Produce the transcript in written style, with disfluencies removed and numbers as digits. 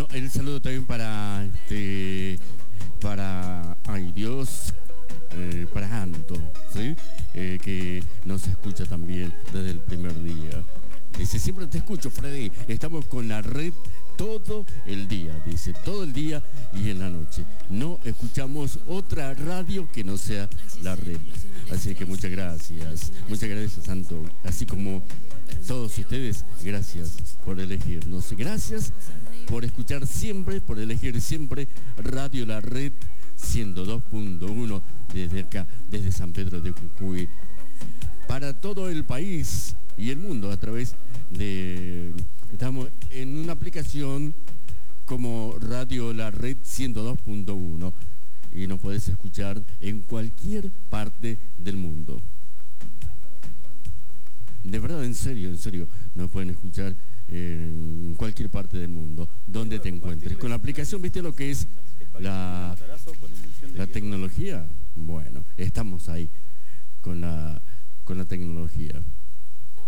el saludo también para ay Dios, para Anton, ¿sí? Que nos escucha también desde el primer día. Dice, siempre te escucho, Freddy, estamos con la red todo el día, dice, todo el día y en la noche. No escuchamos otra radio que no sea la red. Así que muchas gracias, Anton. Así como todos ustedes, gracias por elegirnos. Gracias por escuchar siempre, por elegir siempre Radio La Red 102.1 desde acá, desde San Pedro de Jujuy, para todo el país y el mundo a través de... Estamos en una aplicación como Radio La Red 102.1 y nos podés escuchar en cualquier parte del mundo. De verdad, en serio, nos pueden escuchar en cualquier parte del mundo, donde te encuentres. Con la aplicación, ¿viste lo que es la tecnología? Bueno, estamos ahí con la tecnología.